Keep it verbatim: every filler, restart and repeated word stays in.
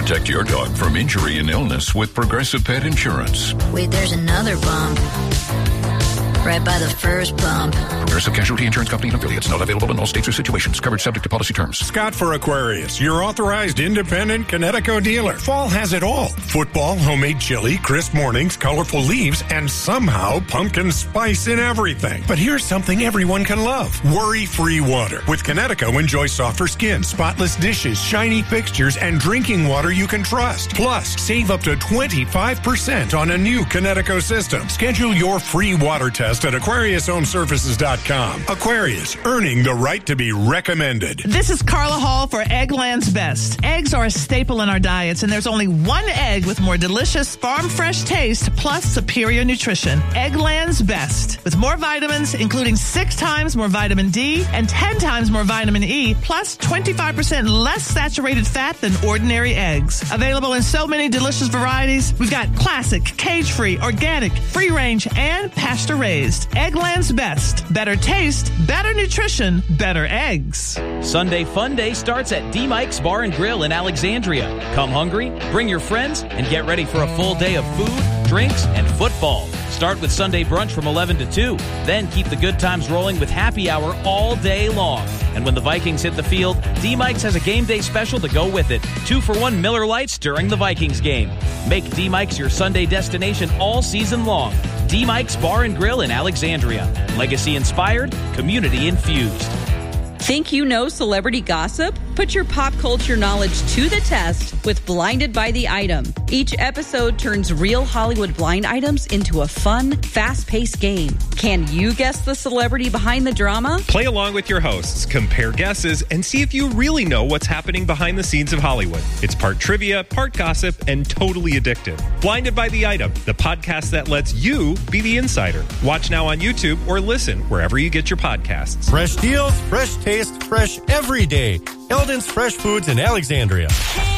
Protect your dog from injury and illness with Progressive Pet Insurance. Wait, there's another bump. Right by the first bump. Progressive Casualty Insurance Company and affiliates. Not available in all states or situations. Coverage subject to policy terms. Scott for Aquarius, your authorized independent Connecticut dealer. Fall has it all. Football, homemade chili, crisp mornings, colorful leaves, and somehow pumpkin spice in everything. But here's something everyone can love. Worry-free water. With Connecticut, enjoy softer skin, spotless dishes, shiny fixtures, and drinking water you can trust. Plus, save up to twenty-five percent on a new Connecticut system. Schedule your free water test at Aquarius Home Services dot com. Aquarius, earning the right to be recommended. This is Carla Hall for Eggland's Best. Eggs are a staple in our diets, and there's only one egg with more delicious farm-fresh taste plus superior nutrition. Eggland's Best. With more vitamins, including six times more vitamin D and ten times more vitamin E, plus twenty-five percent less saturated fat than ordinary eggs. Available in so many delicious varieties. We've got classic, cage-free, organic, free-range, and pasture-raised. Eggland's Best. Better taste, better nutrition, better eggs. Sunday Fun Day starts at D. Mike's Bar and Grill in Alexandria. Come hungry, bring your friends, and get ready for a full day of food, drinks, and football. Start with Sunday brunch from eleven to two. Then keep the good times rolling with happy hour all day long. And when the Vikings hit the field, D. Mike's has a game day special to go with it. Two for one Miller Lights during the Vikings game. Make D. Mike's your Sunday destination all season long. D. Mike's Bar and Grill in Alexandria. Legacy inspired, community infused. Think you know celebrity gossip? Put your pop culture knowledge to the test with Blinded by the Item. Each episode turns real Hollywood blind items into a fun, fast-paced game. Can you guess the celebrity behind the drama? Play along with your hosts, compare guesses, and see if you really know what's happening behind the scenes of Hollywood. It's part trivia, part gossip, and totally addictive. Blinded by the Item, the podcast that lets you be the insider. Watch now on YouTube or listen wherever you get your podcasts. Fresh deals, fresh taste, fresh every day. Eldon's Fresh Foods in Alexandria.